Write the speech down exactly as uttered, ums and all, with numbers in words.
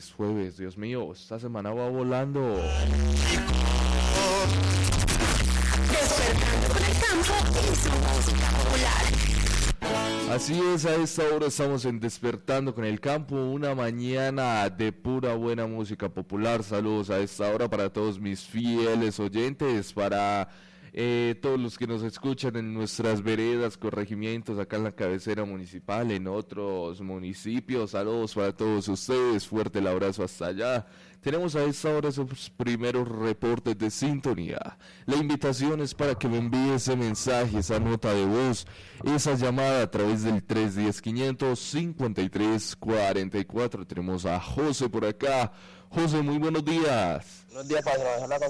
es jueves, Dios mío, esta semana va volando. Despertando con el campo y su música popular. Así es, a esta hora estamos en Despertando con el Campo, una mañana de pura buena música popular. Saludos a esta hora para todos mis fieles oyentes, para eh, todos los que nos escuchan en nuestras veredas, corregimientos, acá en la cabecera municipal, en otros municipios. Saludos para todos ustedes, fuerte el abrazo hasta allá. Tenemos a esta hora esos primeros reportes de sintonía. La invitación es para que me envíe ese mensaje, esa nota de voz, esa llamada a través del tres uno cero, quinientos cincuenta y tres cuarenta y cuatro. Tenemos a José por acá. José, muy buenos días. Buenos días, patrón. Habla con